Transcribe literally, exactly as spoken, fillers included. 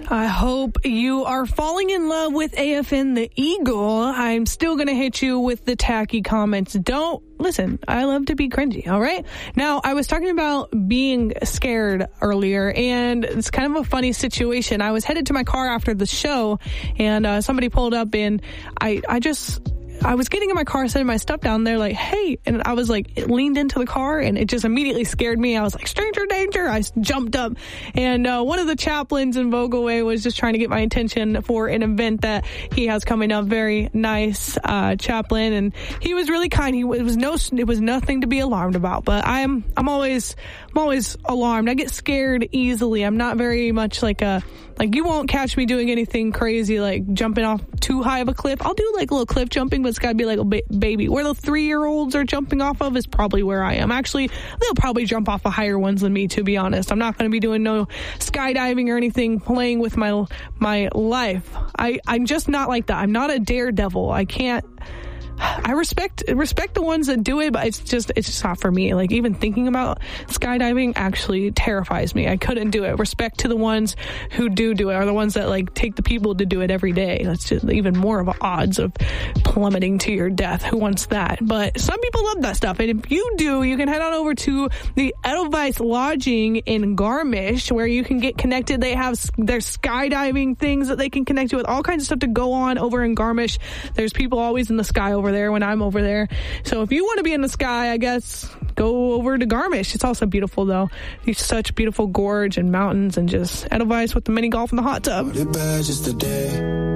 I hope you are falling in love with A F N the Eagle. I'm still going to hit you with the tacky comments. Don't listen. I love to be cringy. All right. Now, I was talking about being scared earlier, and it's kind of a funny situation. I was headed to my car after the show, and uh, somebody pulled up, and I, I just... I was getting in my car, setting my stuff down there, like, hey, and I was like, it leaned into the car, and it just immediately scared me. I was like, stranger danger. I jumped up, and uh, one of the chaplains in Vogelway was just trying to get my attention for an event that he has coming up. Very nice uh, chaplain, and he was really kind. He it was no, it was nothing to be alarmed about. But I'm, I'm always, I'm always alarmed. I get scared easily. I'm not very much like a. Like, you won't catch me doing anything crazy, like jumping off too high of a cliff. I'll do, like, a little cliff jumping, but it's got to be like a ba- baby. Where the three-year-olds are jumping off of is probably where I am. Actually, they'll probably jump off of higher ones than me, to be honest. I'm not going to be doing no skydiving or anything, playing with my my life. I, I'm just not like that. I'm not a daredevil. I can't... I respect respect the ones that do it, but it's just it's just not for me. Like, even thinking about skydiving actually terrifies me. I couldn't do it. Respect to the ones who do do it, are the ones that like take the people to do it every day. That's just even more of odds of plummeting to your death. Who wants that? But some people love that stuff, and if you do, you can head on over to the Edelweiss Lodging in Garmisch, where you can get connected. They have their skydiving things that they can connect you with, all kinds of stuff to go on over in Garmisch. There's people always in the sky over there when I'm over there. So if you want to be in the sky, I guess go over to Garmisch. It's also beautiful, though. It's such beautiful gorge and mountains, and just Edelweiss with the mini golf and the hot tub.